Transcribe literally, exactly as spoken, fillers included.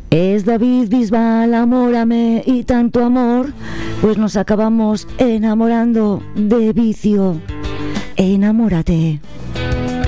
Es David Bisbal, Amórame, y tanto amor, pues nos acabamos enamorando de Vicio. Enamórate.